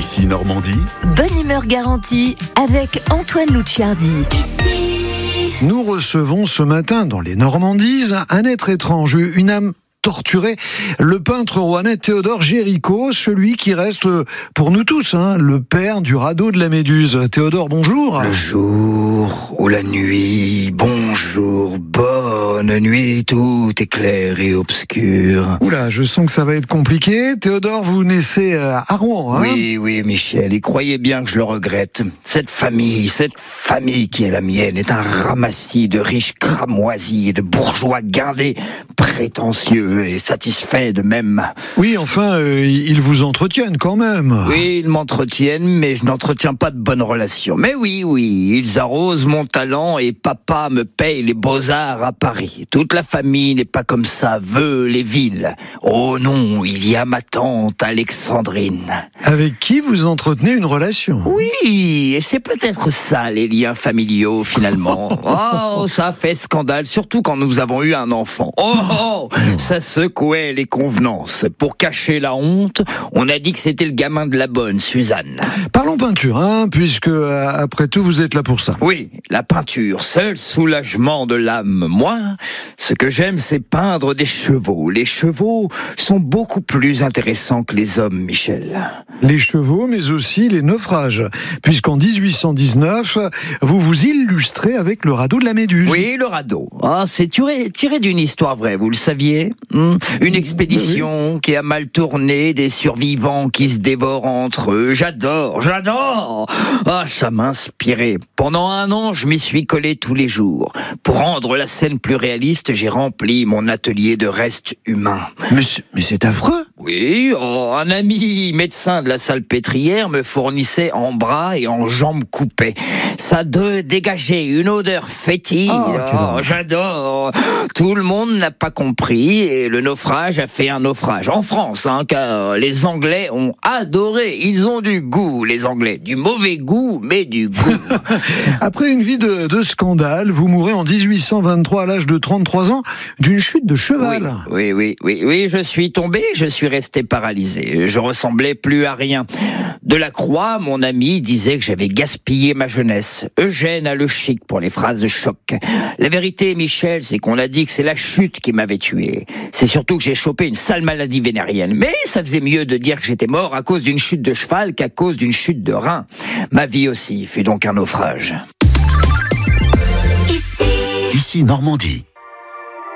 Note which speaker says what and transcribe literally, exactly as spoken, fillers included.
Speaker 1: Ici Normandie.
Speaker 2: Bonne humeur garantie avec Antoine Luciardi. Ici.
Speaker 3: Nous recevons ce matin dans les Normandies un être étrange, une âme torturée, le peintre rouennais Théodore Géricault, celui qui reste pour nous tous hein, le père du radeau de la Méduse. Théodore, bonjour.
Speaker 4: Le jour ou la nuit, bonjour, bonne nuit, tout est clair et obscur.
Speaker 3: Oula, je sens que ça va être compliqué. Théodore, vous naissez à Rouen, hein ?
Speaker 4: Oui, oui, Michel, et croyez bien que je le regrette. Cette famille, cette famille qui est la mienne, est un ramassis de riches cramoisis et de bourgeois guindés, prétentieux et satisfaits de même.
Speaker 3: Oui, enfin, euh, ils vous entretiennent quand même.
Speaker 4: Oui, ils m'entretiennent, mais je n'entretiens pas de bonnes relations. Mais oui, oui, ils arrosent mon talent et papa me paye les beaux-arts à Paris. Toute la famille n'est pas comme ça, veut les villes. Oh non, il y a ma tante Alexandrine.
Speaker 3: Avec qui vous entretenez une relation ?
Speaker 4: Oui, et c'est peut-être ça, les liens familiaux, finalement. Oh, ça fait scandale, surtout quand nous avons eu un enfant. Oh, oh ça secouait les convenances. Pour cacher la honte, on a dit que c'était le gamin de la bonne, Suzanne.
Speaker 3: Parlons peinture, hein, puisque, euh, après tout, vous êtes là pour ça.
Speaker 4: Oui, la peinture, seul soulagement de l'âme. Moi, ce que j'aime, c'est peindre des chevaux. Les chevaux sont beaucoup plus intéressants que les hommes, Michel.
Speaker 3: Les chevaux, mais aussi les naufrages, puisqu'en dix-huit cent dix-neuf, vous vous illustrez avec le radeau de la Méduse.
Speaker 4: Oui, le radeau. Ah, c'est tiré, tiré d'une histoire vraie, vous le saviez ? hmm Une expédition oui. qui a mal tourné, des survivants qui se dévorent entre eux. J'adore, j'adore. Ah, ça m'a inspiré. Pendant un an, je m'y suis collé tous les jours. Pour rendre la scène plus réaliste, j'ai rempli mon atelier de restes humains.
Speaker 3: Mais c'est, mais c'est affreux.
Speaker 4: Oui, oh, un ami médecin de la Salpêtrière me fournissait en bras et en jambes coupées. Ça de dégageait une odeur fétide.
Speaker 3: Oh,
Speaker 4: oh, j'adore. Tout le monde n'a pas compris et le naufrage a fait un naufrage. En France, hein, car les Anglais ont adoré. Ils ont du goût, les Anglais. Du mauvais goût, mais du goût.
Speaker 3: Après une vie de, de scandale, vous mourrez en dix-huit cent vingt-trois à l'âge de trente-trois ans d'une chute de cheval.
Speaker 4: Oui, oui, oui, oui, oui, je suis tombé, je suis resté paralysé. Je ressemblais plus à rien. Delacroix, mon ami, disait que j'avais gaspillé ma jeunesse. Eugène a le chic pour les phrases de choc. La vérité, Michel, c'est qu'on a dit que c'est la chute qui m'avait tué. C'est surtout que j'ai chopé une sale maladie vénérienne. Mais ça faisait mieux de dire que j'étais mort à cause d'une chute de cheval qu'à cause d'une chute de rein. Ma vie aussi fut donc un naufrage.
Speaker 1: Ici Normandie.